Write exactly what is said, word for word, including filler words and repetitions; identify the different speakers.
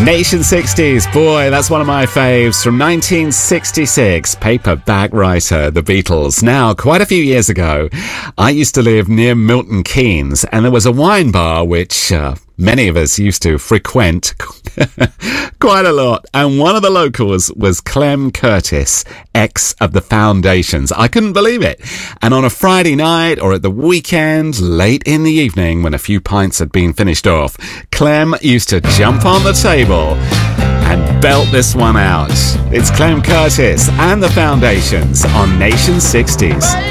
Speaker 1: Nation sixties, boy, that's one of my faves from nineteen sixty-six. Paperback Writer, The Beatles. Now, quite a few years ago, I used to live near Milton Keynes, and there was a wine bar which uh, many of us used to frequent quite a lot. And one of the locals was Clem Curtis, ex of the Foundations. I couldn't believe it. And on a Friday night or at the weekend, late in the evening, when a few pints had been finished off, Clem used to jump on the table and belt this one out. It's Clem Curtis and the Foundations on Nation sixties.